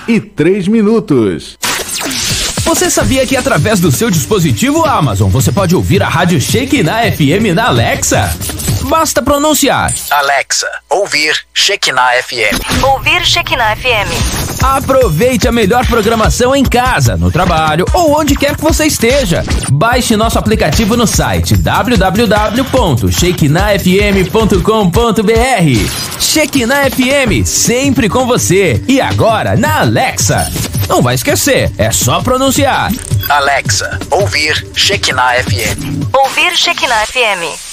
e 3 minutos. Você sabia que através do seu dispositivo Amazon você pode ouvir a Rádio Shekinah FM na Alexa? Basta pronunciar: Alexa, ouvir Shekinah FM. Ouvir Shekinah FM. Aproveite a melhor programação em casa, no trabalho ou onde quer que você esteja. Baixe nosso aplicativo no site www.shekinahfm.com.br. Shekinah FM, sempre com você. E agora na Alexa. Não vai esquecer, é só pronunciar: Alexa, ouvir Shekinah FM. Ouvir Shekinah FM.